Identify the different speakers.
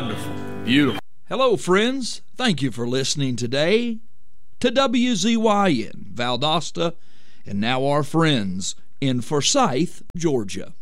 Speaker 1: Wonderful. Beautiful.
Speaker 2: Hello, friends. Thank you for listening today to WZYN Valdosta, and now our friends in Forsyth, Georgia.